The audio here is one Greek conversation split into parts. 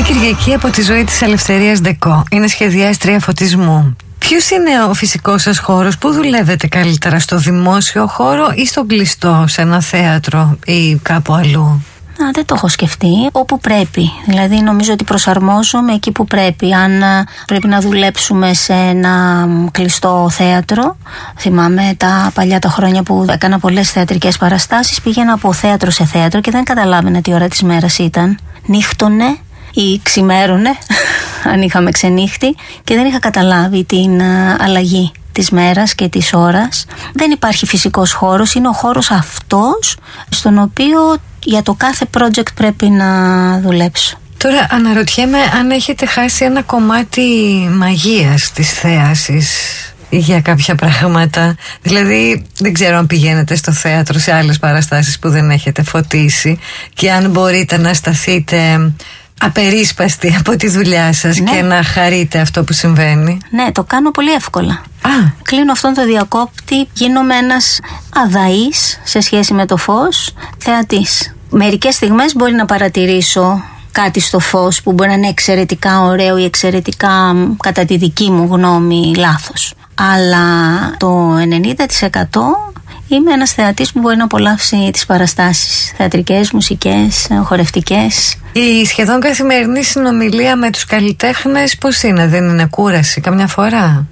Κυριακή από τη ζωή της Ελευθερίας Ντεκό. Είναι σχεδιάστρια φωτισμού. Ποιος είναι ο φυσικός σας χώρος? Πού δουλεύετε καλύτερα, στο δημόσιο χώρο ή στο κλειστό, σε ένα θέατρο ή κάπου αλλού? Δεν το έχω σκεφτεί. Όπου πρέπει. Δηλαδή νομίζω ότι προσαρμόζομαι εκεί που πρέπει. Αν πρέπει να δουλέψουμε σε ένα κλειστό θέατρο, θυμάμαι τα παλιά τα χρόνια που έκανα πολλές θεατρικές παραστάσεις, πήγαινα από θέατρο σε θέατρο και δεν καταλάβαινα τι ώρα της μέρας ήταν. Νύχτωνε ή ξημέρωνε, αν είχαμε ξενύχτη, και δεν είχα καταλάβει την αλλαγή της μέρας και της ώρας. Δεν υπάρχει φυσικός χώρος, είναι ο χώρος αυτός στον οποίο για το κάθε project πρέπει να δουλέψω. Τώρα αναρωτιέμαι αν έχετε χάσει ένα κομμάτι μαγείας της θέασης για κάποια πράγματα. Δηλαδή δεν ξέρω αν πηγαίνετε στο θέατρο σε άλλες παραστάσεις που δεν έχετε φωτίσει και αν μπορείτε να σταθείτε απερίσπαστη από τη δουλειά σας, ναι, και να χαρείτε αυτό που συμβαίνει. Ναι, το κάνω πολύ εύκολα. Κλείνω αυτόν το διακόπτη, γίνομαι ένας αδαής σε σχέση με το φως θεατής. Μερικές στιγμές μπορεί να παρατηρήσω κάτι στο φως που μπορεί να είναι εξαιρετικά ωραίο ή εξαιρετικά, κατά τη δική μου γνώμη, λάθος. Αλλά το 90% είμαι ένας θεατής που μπορεί να απολαύσει τις παραστάσεις, θεατρικές, μουσικές, χορευτικές. Η σχεδόν καθημερινή συνομιλία με τους καλλιτέχνες πώς είναι, δεν είναι κούραση καμιά φορά?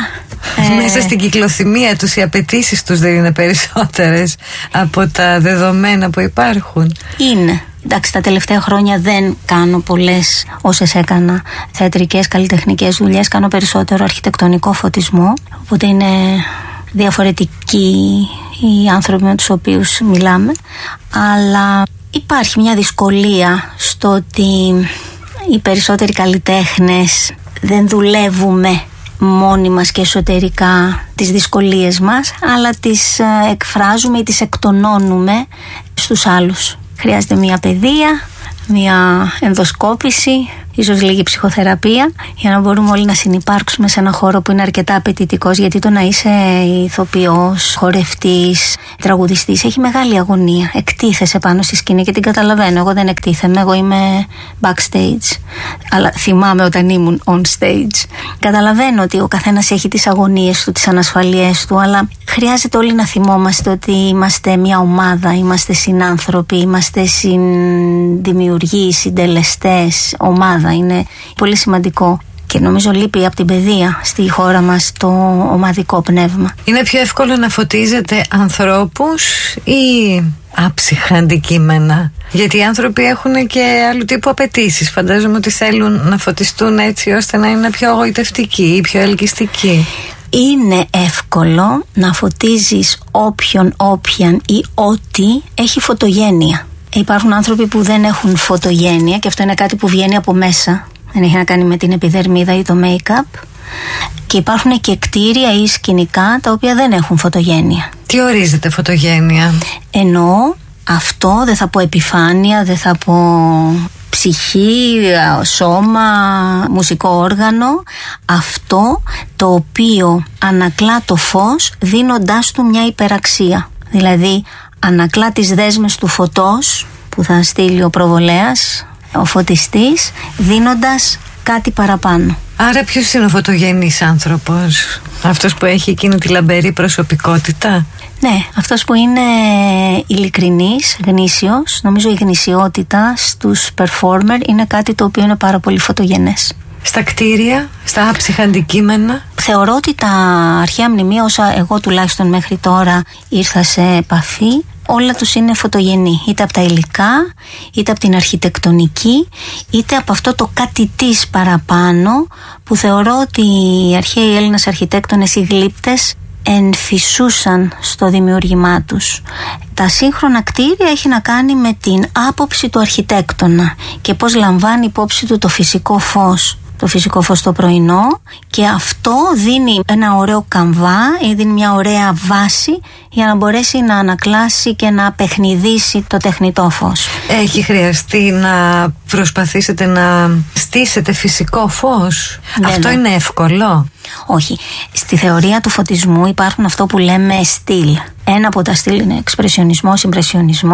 Μέσα στην κυκλοθυμία τους οι απαιτήσεις τους δεν είναι περισσότερες από τα δεδομένα που υπάρχουν? Είναι. Εντάξει, τα τελευταία χρόνια δεν κάνω πολλές όσες έκανα θεατρικές, καλλιτεχνικές δουλειές. Κάνω περισσότερο αρχιτεκτονικό φωτισμό, οπότε είναι διαφορετικοί οι άνθρωποι με τους οποίους μιλάμε. Αλλά υπάρχει μια δυσκολία στο ότι οι περισσότεροι καλλιτέχνες δεν δουλεύουμε μόνοι μας και εσωτερικά τις δυσκολίες μας, αλλά τις εκφράζουμε ή τις εκτονώνουμε στους άλλους. Χρειάζεται μια παιδεία, μια ενδοσκόπηση, ίσως λίγη ψυχοθεραπεία, για να μπορούμε όλοι να συνυπάρξουμε σε ένα χώρο που είναι αρκετά απαιτητικός. Γιατί το να είσαι ηθοποιός, χορευτής, τραγουδιστής έχει μεγάλη αγωνία. Εκτίθεσαι πάνω στη σκηνή και την καταλαβαίνω. Εγώ δεν εκτίθεμαι, εγώ είμαι backstage. Αλλά θυμάμαι όταν ήμουν on stage. Καταλαβαίνω ότι ο καθένας έχει τις αγωνίες του, τις ανασφαλίες του, αλλά χρειάζεται όλοι να θυμόμαστε ότι είμαστε μια ομάδα, είμαστε συνάνθρωποι, είμαστε συνδημιουργοί, συντελεστές, ομάδα. Είναι πολύ σημαντικό και νομίζω λείπει από την παιδεία στη χώρα μας το ομαδικό πνεύμα. Είναι πιο εύκολο να φωτίζετε ανθρώπους ή άψυχα αντικείμενα? Γιατί οι άνθρωποι έχουν και άλλου τύπου απαιτήσεις. Φαντάζομαι ότι θέλουν να φωτιστούν έτσι ώστε να είναι πιο εγωιτευτικοί ή πιο ελκυστικοί. Είναι εύκολο να φωτίζεις όποιον ή ό,τι έχει φωτογένεια. Υπάρχουν άνθρωποι που δεν έχουν φωτογένεια και αυτό είναι κάτι που βγαίνει από μέσα. Δεν έχει να κάνει με την επιδερμίδα ή το make-up. Και υπάρχουν και κτίρια ή σκηνικά τα οποία δεν έχουν φωτογένεια. Τι ορίζεται φωτογένεια? Εννοώ αυτό, δεν θα πω επιφάνεια, δεν θα πω ψυχή, σώμα, μουσικό όργανο. Αυτό το οποίο ανακλά το φως δίνοντάς του μια υπεραξία. Δηλαδή ανακλά τις δέσμες του φωτός που θα στείλει ο προβολέας, ο φωτιστής, δίνοντας κάτι παραπάνω. Άρα ποιος είναι ο φωτογενής άνθρωπος? Αυτός που έχει εκείνη τη λαμπερή προσωπικότητα? Ναι, αυτός που είναι ειλικρινής, γνήσιος. Νομίζω η γνησιότητα στους performer είναι κάτι το οποίο είναι πάρα πολύ φωτογενές. Στα κτίρια, στα άψυχα αντικείμενα? Θεωρώ ότι τα αρχαία μνημεία, όσα εγώ τουλάχιστον μέχρι τώρα ήρθα σε επαφή, όλα τους είναι φωτογενή, είτε από τα υλικά, είτε από την αρχιτεκτονική, είτε από αυτό το κάτι της παραπάνω που θεωρώ ότι οι αρχαίοι Έλληνες αρχιτέκτονες, οι γλύπτες, ενφυσούσαν στο δημιούργημά τους. Τα σύγχρονα κτίρια έχει να κάνει με την άποψη του αρχιτέκτονα και πώς λαμβάνει υπόψη του το φυσικό φως. Το φυσικό φως το πρωινό, και αυτό δίνει ένα ωραίο καμβά ή δίνει μια ωραία βάση για να μπορέσει να ανακλάσει και να παιχνιδίσει το τεχνητό φως. Έχει χρειαστεί να προσπαθήσετε να στήσετε φυσικό φως? Αυτό είναι εύκολο? Όχι. Στη θεωρία του φωτισμού υπάρχουν αυτό που λέμε στυλ. Ένα από τα στυλ είναι εξπρεσιονισμός, συμπρεσιονισμός.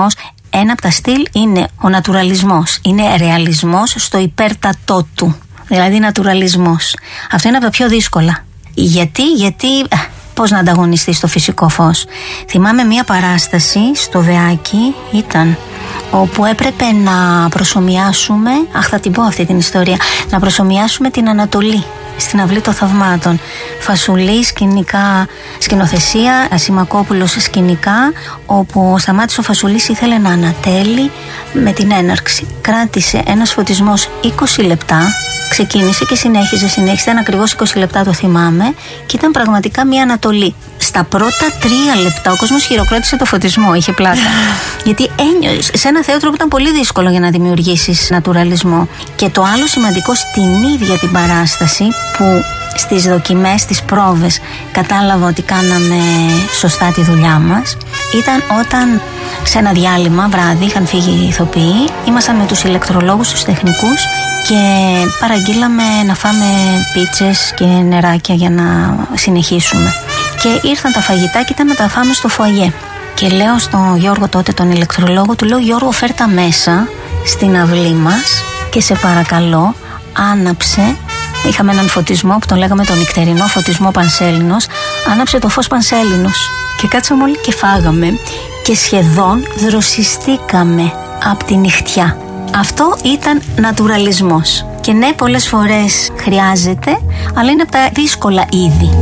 Ένα από τα στυλ είναι ο νατουραλισμός. Είναι ρεαλισμός στο υπέρτατό του. Δηλαδή νατουραλισμός. Αυτό είναι από τα πιο δύσκολα. Γιατί πώς να ανταγωνιστεί στο φυσικό φως. Θυμάμαι μία παράσταση στο Δεάκι, ήταν, όπου έπρεπε να προσομοιάσουμε, θα την πω αυτή την ιστορία, να προσομοιάσουμε την Ανατολή στην Αυλή των Θαυμάτων. Φασουλή, σκηνοθεσία, Ασημακόπουλος σκηνικά, όπου ο Σταμάτης ο Φασουλής ήθελε να ανατέλει με την έναρξη. Κράτησε ένας φωτισμός 20 λεπτά, ξεκίνησε και συνέχιζε, ήταν ακριβώς 20 λεπτά, το θυμάμαι, και ήταν πραγματικά μια Ανατολή. Στα πρώτα 3 λεπτά ο κόσμος χειροκρότησε το φωτισμό, είχε πλάκα. Γιατί ένιωσε σε ένα θέατρο που ήταν πολύ δύσκολο για να δημιουργήσεις νατουραλισμό. Και το άλλο σημαντικό στην ίδια την παράσταση, που στις δοκιμές, στις πρόβες κατάλαβα ότι κάναμε σωστά τη δουλειά μας, ήταν όταν σε ένα διάλειμμα βράδυ είχαν φύγει οι ηθοποιοί, ήμασταν με τους ηλεκτρολόγους, τους τεχνικούς, και παραγγείλαμε να φάμε πίτσες και νεράκια για να συνεχίσουμε. Και ήρθαν τα φαγητά και ήταν να τα φάμε στο φοαγέ. Και λέω στον Γιώργο τότε, τον ηλεκτρολόγο, του λέω: Γιώργο, φέρτα μέσα στην αυλή μας και σε παρακαλώ άναψε. Είχαμε έναν φωτισμό που τον λέγαμε τον νυχτερινό φωτισμό Πανσέλινος. Άναψε το φως Πανσέλινος. Και κάτσαμε όλοι και φάγαμε και σχεδόν δροσιστήκαμε από τη νυχτιά. Αυτό ήταν νατουραλισμός. Και ναι, πολλές φορές χρειάζεται, αλλά είναι από τα δύσκολα είδη.